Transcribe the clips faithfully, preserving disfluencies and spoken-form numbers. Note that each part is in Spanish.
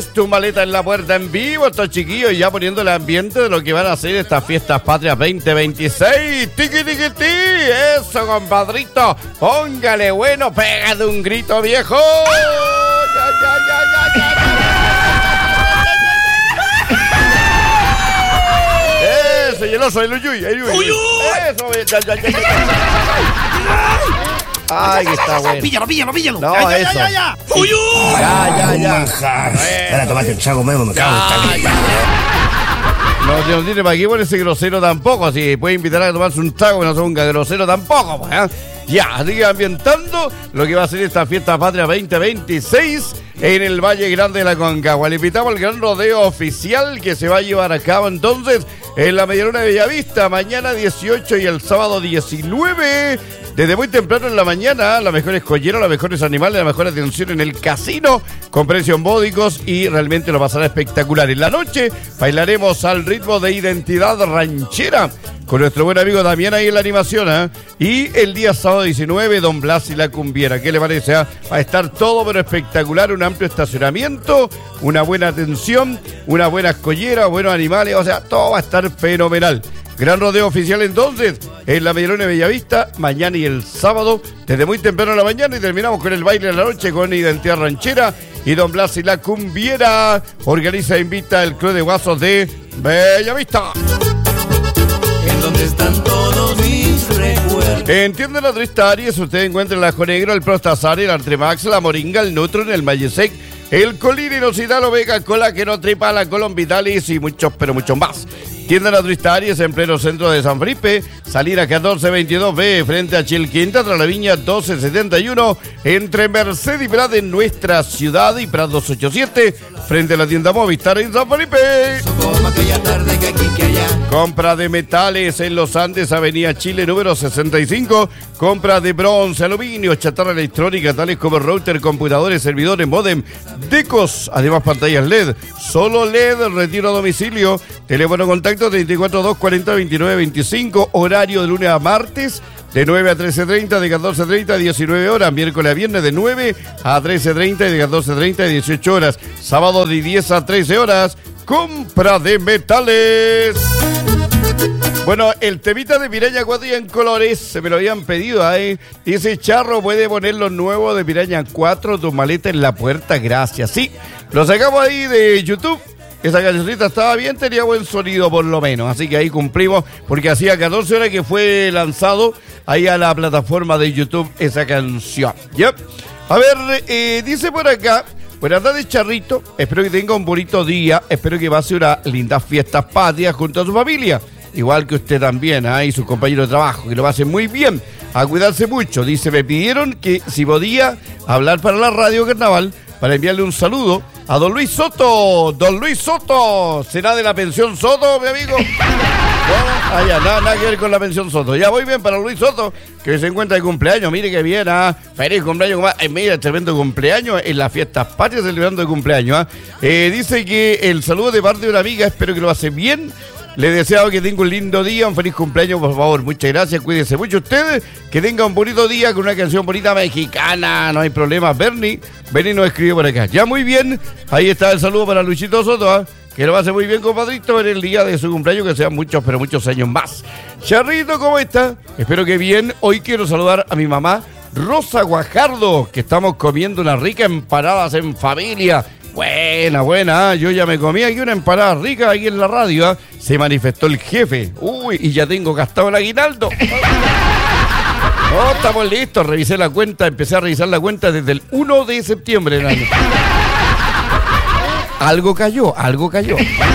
es Tu Maleta en la Puerta en vivo. Estos chiquillos ya poniendo el ambiente de lo que van a ser estas fiestas patrias veinte veintiséis. Tiqui, tiqui, ti. Eso, compadrito. Póngale bueno, pégate un grito, viejo. Ya, ya, ya, ya, ya, ya. Eso, y el oso, el uyuy, el uyuy. Eso, ya, ya, ya, ya. Ay, que está bueno. Píllalo, píllalo, píllalo. No, ya, eso. Ya, ya, ya. ¡Uy, uy! Ya, ya, ya. Manjar. Ahora tomate el trago mismo, me cago en esta. No, no tiene para qué ponerse grosero tampoco. Así puede invitar a tomarse un trago y no se ponga grosero tampoco, pues, ¿eh? Ya, así que ambientando lo que va a ser esta fiesta patria veinte veintiséis en el Valle Grande de la Concagua. Le invitamos al gran rodeo oficial que se va a llevar a cabo entonces en la Medialuna de Bellavista, mañana dieciocho y el sábado diecinueve. Desde muy temprano en la mañana, las mejores colleras, los mejores animales, la mejor atención en el casino, con precios módicos y realmente lo pasará espectacular. En la noche bailaremos al ritmo de Identidad Ranchera con nuestro buen amigo Damián ahí en la animación, ¿eh? Y el día sábado diecinueve, Don Blas y la Cumbiera. ¿Qué le parece? ¿Eh? Va a estar todo pero espectacular, un amplio estacionamiento, una buena atención, unas buenas colleras, buenos animales, o sea, todo va a estar fenomenal. Gran rodeo oficial entonces en la Medialuna de Bellavista, mañana y el sábado, desde muy temprano en la mañana, y terminamos con el baile de la noche con Identidad Ranchera y Don Blas y la Cumbiera. Organiza e invita el Club de Guasos de Bellavista. ¿En dónde están todos mis recuerdos? En tienda Naturista Aries usted encuentra el ajo negro, el Prostazar, el Artremax, la Moringa, el Nutron, el Mayesec, el Colín, Inositalo, Vega, Cola, que no tripa, la Colon Vitalis y muchos, pero muchos más. Tienda Naturista Aries en pleno centro de San Felipe, salida catorce veintidós B frente a Chilquinta, tras la Viña doce setenta y uno, entre Merced y Prado en nuestra ciudad, y Prado dos ochenta y siete frente a la tienda Movistar en San Felipe. Como aquella tarde que aquí que allá. Compra de metales en Los Andes, Avenida Chile número sesenta y cinco. Compra de bronce, aluminio, chatarra electrónica, tales como router, computadores, servidores, modem, decos, además pantallas L E D. Solo L E D, retiro a domicilio. Teléfono contacto treinta y cuatro dos cuarenta veintinueve veinticinco. Horario de lunes a martes de nueve a trece treinta, de catorce treinta a diecinueve horas. Miércoles a viernes de nueve a trece treinta y de catorce treinta a dieciocho horas. Sábado de diez a trece horas. Compra de metales. Bueno, el temita de Piraña cuatro y en colores, se me lo habían pedido ahí. Dice Charro, puede poner los nuevos de Piraña cuatro, Tu Maleta en la Puerta, gracias. Sí, lo sacamos ahí de YouTube. Esa cancioncita estaba bien, tenía buen sonido por lo menos, así que ahí cumplimos, porque hacía catorce horas que fue lanzado ahí a la plataforma de YouTube esa canción. ¿Yep? A ver, eh, dice por acá, buenas tardes Charrito, espero que tenga un bonito día, espero que pase unas lindas fiestas patrias junto a su familia, igual que usted también, ¿eh? Y sus compañeros de trabajo, que lo pasen muy bien, a cuidarse mucho. Dice, me pidieron que si podía hablar para la radio Carnaval, para enviarle un saludo a don Luis Soto. Don Luis Soto, ¿será de la pensión Soto, mi amigo? No, ah, ya, nada, nada que ver con la pensión Soto. Ya voy bien para Luis Soto, que se encuentra de cumpleaños. Mire que bien, ah, feliz cumpleaños. Eh, mira, tremendo cumpleaños en las fiestas patrias celebrando de cumpleaños. Ah. Eh, dice que el saludo de parte de una amiga, espero que lo hace bien. Le deseo que tenga un lindo día, un feliz cumpleaños, por favor. Muchas gracias, cuídense mucho ustedes. Que tenga un bonito día con una canción bonita mexicana, no hay problema. Bernie, Bernie nos escribió por acá. Ya muy bien, ahí está el saludo para Luchito Soto, ¿eh? Que lo hace muy bien, compadrito, en el día de su cumpleaños, que sean muchos, pero muchos años más. Charrito, ¿cómo está? Espero que bien. Hoy quiero saludar a mi mamá, Rosa Guajardo, que estamos comiendo unas ricas empanadas en familia. Buena, buena, ¿eh? Yo ya me comí aquí una empanada rica aquí en la radio, ¿eh? Se manifestó el jefe. Uy, y ya tengo gastado el aguinaldo. Oh, estamos listos, revisé la cuenta, empecé a revisar la cuenta desde el primero de septiembre del año. Algo cayó, algo cayó.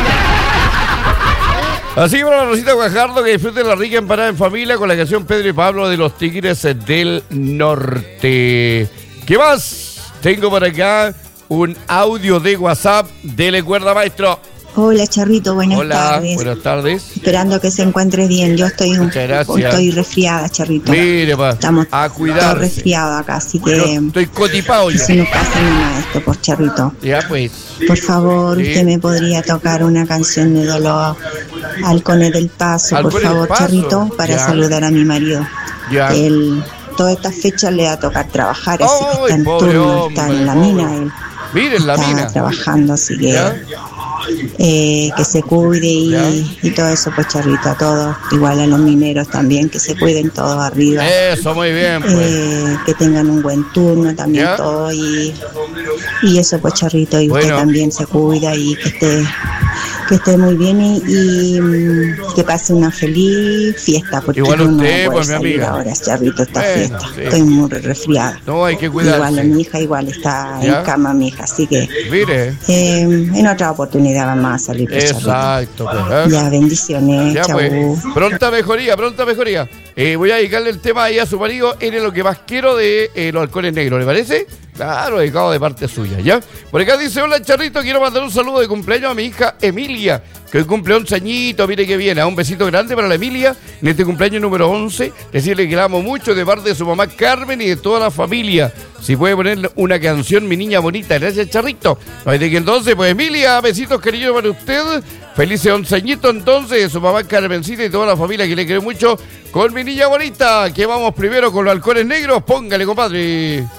Así que bueno, Rosita Guajardo, que disfruten la rica empanada en familia con la canción Pedro y Pablo de los Tigres del Norte. ¿Qué más? Tengo por acá un audio de WhatsApp. Dele cuerda, maestro. Hola, Charrito, buenas Hola, tardes. buenas tardes. Esperando que se encuentres bien. Yo estoy un poco, estoy resfriada, Charrito. Mire, pa, estamos a cuidarse. todos resfriados acá, así que... Bueno, estoy cotipado yo. Si no pasa nada esto, por Charrito. Ya, pues. Por favor, Sí. usted me podría tocar una canción de dolor, Halcones del Paso, por Halcones del favor, Paso. Charrito, para Ya. saludar a mi marido. Ya. Él, todas estas fechas le va a tocar trabajar, así Ay, que está en pobre turno, está hombre, en la pobre. mina, él. Miren la está mina. trabajando, así que ¿Ya? eh, que se cuide ¿Ya? y, y todo eso, pues Charrito, a todos, igual a los mineros también, que se cuiden todos arriba. Eso, muy bien, pues. Eh, que tengan un buen turno también ¿Ya? todo y, y eso pues Charrito, y Bueno. usted también se cuida y que esté que esté muy bien y, y, mm, que pase una feliz fiesta, porque Igual yo no usted, voy a pues, mi salir amiga. ahora, Charrito, esta Bueno, fiesta, sí. estoy muy resfriada. No, hay que Igual a cuidarse. mi hija igual está ¿Ya? en cama mi hija, así que Mire. eh, en otra oportunidad vamos a salir pues, Charrito. Exacto, pues. ¿eh? Ya, bendiciones, Ya, chau. pues. Pronta mejoría, pronta mejoría. Eh, voy a dedicarle el tema ahí a su marido. Eres lo que más quiero de eh, los halcones negros, ¿le parece? Claro, dedicado de parte suya, ¿ya? Por acá dice, hola Charrito, quiero mandar un saludo de cumpleaños a mi hija Emilia, que hoy cumple once añitos, mire que viene. Un besito grande para la Emilia en este cumpleaños número once. Decirle que la amo mucho de parte de su mamá Carmen y de toda la familia. Si puede poner una canción, mi niña bonita. Gracias, Charrito. Desde que entonces, pues Emilia, besitos cariños para usted. Felices once añitos entonces, de su mamá Carmencita y toda la familia que le quiere mucho. Con mi niña bonita, que vamos primero con los halcones negros. Póngale, compadre.